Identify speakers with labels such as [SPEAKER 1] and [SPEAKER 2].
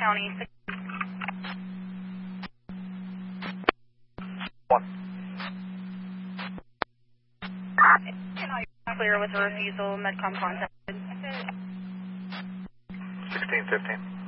[SPEAKER 1] County.
[SPEAKER 2] 1.
[SPEAKER 1] Clear with a refusal, Medcom contacted.
[SPEAKER 2] 1615.